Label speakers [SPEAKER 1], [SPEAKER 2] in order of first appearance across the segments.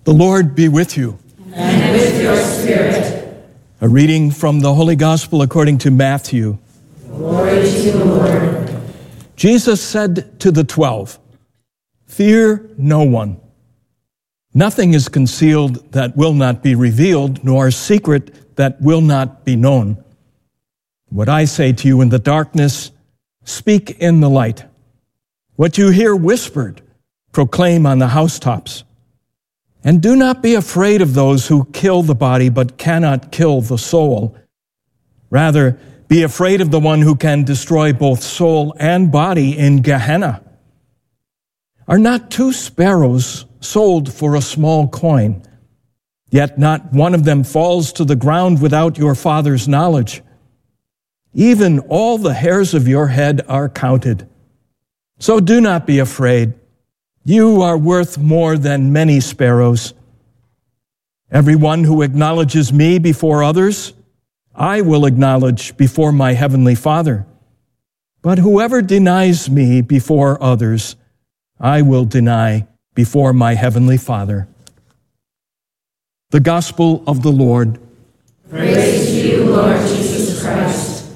[SPEAKER 1] The Lord be with you.
[SPEAKER 2] And with your spirit.
[SPEAKER 1] A reading from the Holy Gospel according to Matthew.
[SPEAKER 2] Glory to you, Lord.
[SPEAKER 1] Jesus said to the 12, "Fear no one. Nothing is concealed that will not be revealed, nor secret that will not be known. What I say to you in the darkness, speak in the light. What you hear whispered, proclaim on the housetops. And do not be afraid of those who kill the body but cannot kill the soul. Rather, be afraid of the one who can destroy both soul and body in Gehenna. Are not 2 sparrows sold for a small coin? Yet not one of them falls to the ground without your Father's knowledge. Even all the hairs of your head are counted. So do not be afraid. You are worth more than many sparrows. Everyone who acknowledges me before others, I will acknowledge before my heavenly Father. But whoever denies me before others, I will deny before my heavenly Father." The Gospel of the Lord.
[SPEAKER 2] Praise to you, Lord Jesus Christ.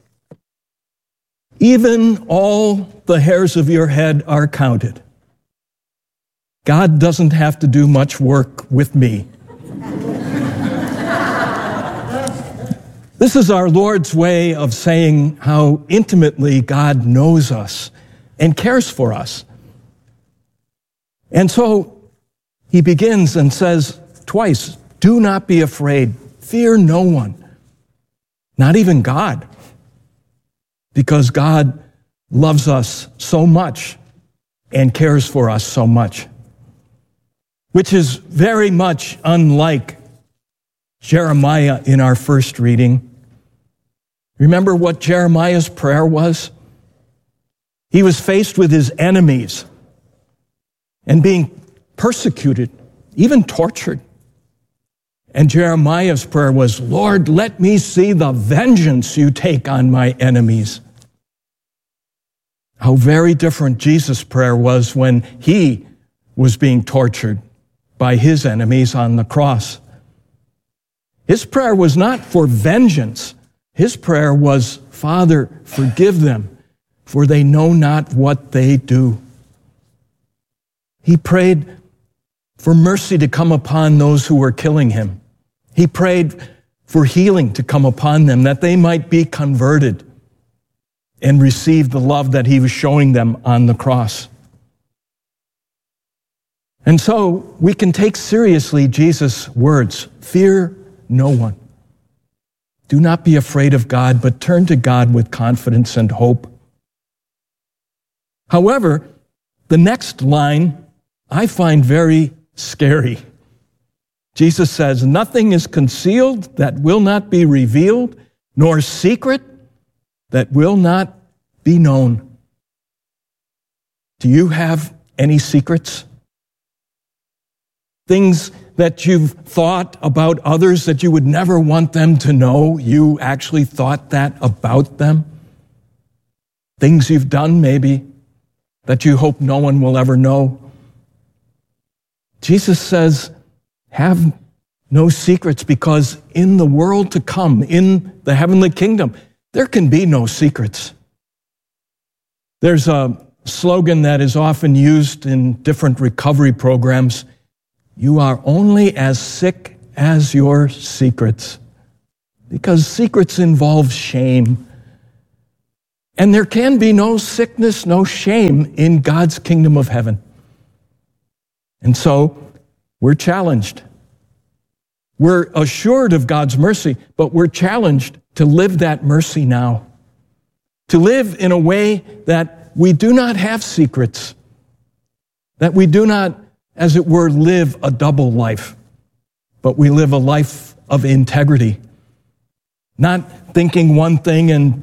[SPEAKER 1] Even all the hairs of your head are counted. God doesn't have to do much work with me. This is our Lord's way of saying how intimately God knows us and cares for us. And so he begins and says twice, do not be afraid, fear no one, not even God, because God loves us so much and cares for us so much, which is very much unlike Jeremiah in our first reading. Remember what Jeremiah's prayer was? He was faced with his enemies and being persecuted, even tortured. And Jeremiah's prayer was, "Lord, let me see the vengeance you take on my enemies." How very different Jesus' prayer was when he was being tortured by his enemies on the cross. His prayer was not for vengeance. His prayer was, "Father, forgive them, for they know not what they do." He prayed for mercy to come upon those who were killing him. He prayed for healing to come upon them, that they might be converted and receive the love that he was showing them on the cross. And so we can take seriously Jesus' words, fear no one. Do not be afraid of God, but turn to God with confidence and hope. However, the next line I find very scary. Jesus says, "Nothing is concealed that will not be revealed, nor secret that will not be known." Do you have any secrets? Things that you've thought about others that you would never want them to know, you actually thought that about them? Things you've done maybe that you hope no one will ever know? Jesus says, have no secrets, because in the world to come, in the heavenly kingdom, there can be no secrets. There's a slogan that is often used in different recovery programs: you are only as sick as your secrets, because secrets involve shame. And there can be no sickness, no shame in God's kingdom of heaven. And so we're challenged. We're assured of God's mercy, but we're challenged to live that mercy now. To live in a way that we do not have secrets, that we do not, as it were, live a double life, but we live a life of integrity, not thinking one thing and